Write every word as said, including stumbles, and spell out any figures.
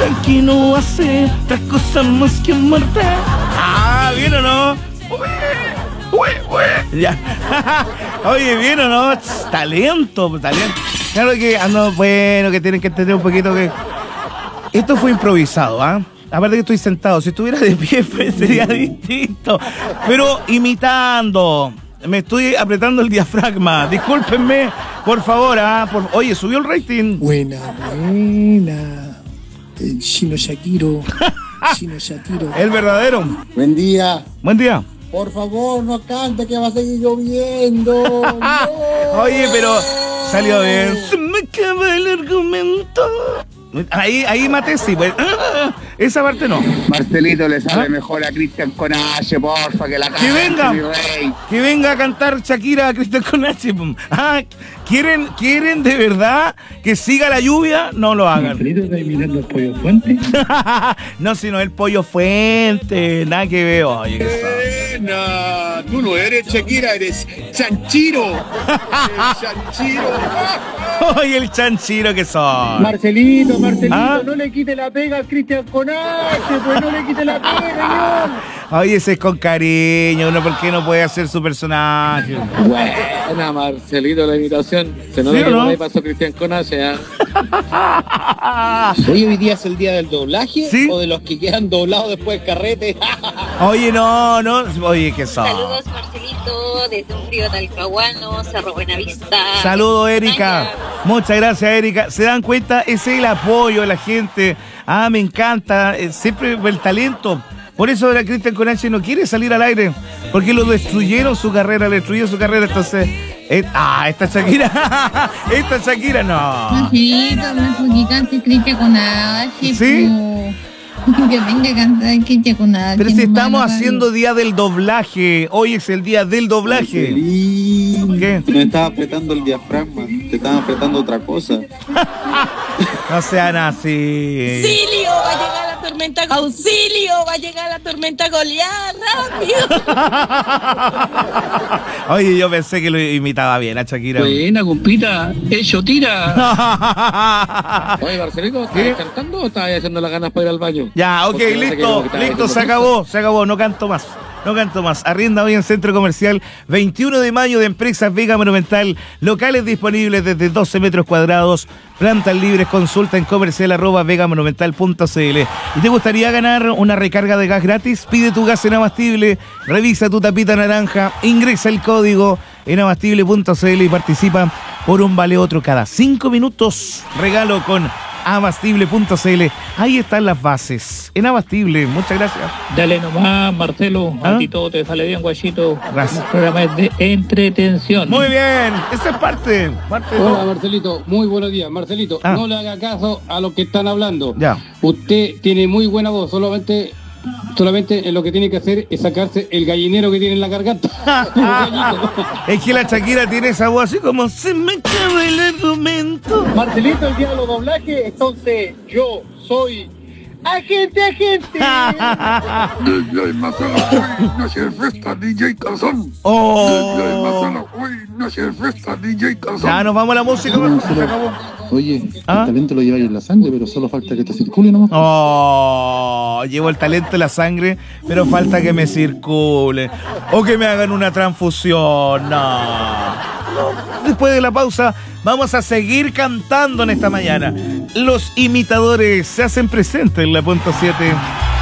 aquí no hace otra cosa más que amarte. Ah, ¿bien o no? Uy, uy, uy. Ya. Oye, ¿bien o no? Talento, talento. Claro que, ah, no, bueno, que tienen que entender un poquito que esto fue improvisado, ¿ah? ¿eh? Aparte que estoy sentado, si estuviera de pie pues, sería distinto. Pero imitando, me estoy apretando el diafragma. Discúlpenme, por favor, ¿ah? Por... Oye, subió el rating. Buena, buena. El chino Shakiro. Chino Shakiro. El verdadero. Buen día. Buen día. Por favor, no cante que va a seguir lloviendo. No. Oye, pero salió bien. Se me acaba el argumento. Ahí, ahí maté, sí, pues. Esa parte no. Marcelito le sabe ¿Ah? mejor a Cristian Conache, porfa, que la cante, que venga, mi rey. que venga a cantar Shakira a Cristian Conache. Ah, ¿quieren, ¿quieren de verdad que siga la lluvia? No lo hagan. ¿Marcelito está imitando el Pollo Fuente? No, sino el Pollo Fuente. Nada que veo. Oye, qué Buena. Tú no eres Shakira, eres Chanchiro. Eres Chanchiro. Oye, el chanchiro que son. Marcelito, Marcelito, ¿Ah? no le quite la pega al Cristian Conache, pues no le quite la pega, señor. Oye, ese es con cariño. Uno, ¿por qué no puede hacer su personaje? Buena, Marcelito, la imitación. Se nota ¿Sí o que no? por ahí pasó Cristian Conache, ¿eh? Oye, ¿hoy día es el día del doblaje? ¿Sí? ¿O de los que quedan doblados después del carrete? Oye, no, no. Oye, ¿qué son? Saludos, Marcelito, desde un frío talcahuano, Cerro Buenavista. Saludos, Erika. España. Muchas gracias, Erika. ¿Se dan cuenta? Ese es el apoyo de la gente. Ah, me encanta. Eh, Siempre el talento. Por eso la Cristian Conache no quiere salir al aire. Porque lo destruyeron su carrera, le destruyeron su carrera. Entonces, eh, ah, esta Shakira. Esta Shakira, no. Marcelito, no es porque cante Cristian Conache. ¿Sí? Po. Que venga a cantar Cristian Conache. Pero si nomás, estamos no haciendo día del doblaje. Hoy es el día del doblaje. ¿Qué? Me estaba apretando el diafragma, te estaba apretando otra cosa. No sean así. ¡Auxilio! Va a llegar la tormenta. ¡Auxilio! Va a llegar la tormenta Goliat. ¡Rápido! Oye, yo pensé que lo imitaba bien a Shakira. Buena, compita. Hecho tira. Oye, Marcelito, ¿estás ¿Qué? cantando o estás haciendo las ganas para ir al baño? Ya, ok, Porque parece que listo, como que estaba listo, se haciendo acabó, se acabó, no canto más. No canto más. Arrienda hoy en Centro Comercial veintiuno de mayo de Empresas Vega Monumental. Locales disponibles desde doce metros cuadrados. Plantas libres. Consulta en comercial arroba vegamonumental punto cl. ¿Y te gustaría ganar una recarga de gas gratis? Pide tu gas en Abastible. Revisa tu tapita naranja. Ingresa el código en abastible punto cl y participa por un vale otro cada cinco minutos. Regalo con abastible punto cl. Ahí están las bases. En Abastible. Muchas gracias. Dale nomás, Marcelo. ¿Ah? A ti todo te sale bien, guachito. Gracias. El programa es de entretención. Muy bien. Esa es parte. parte de Hola todo. Marcelito, muy buenos días. Marcelito, Ah. no le haga caso a los que están hablando. Ya. Usted tiene muy buena voz, solamente solamente en lo que tiene que hacer es sacarse el gallinero que tiene en la garganta. Un gallito. Es que la Shakira tiene esa voz así como se me acaba el argumento. Marcelito, el día de los doblajes, entonces yo soy agente, agente. Oh. Ya nos vamos a la música. Se acabó. Oye, ¿Ah? el talento lo lleváis en la sangre, pero solo falta que te circule nomás. Oh, llevo el talento en la sangre, pero falta que me circule. O que me hagan una transfusión. No. No. Después de la pausa, vamos a seguir cantando en esta mañana. Los imitadores se hacen presentes en la punto siete.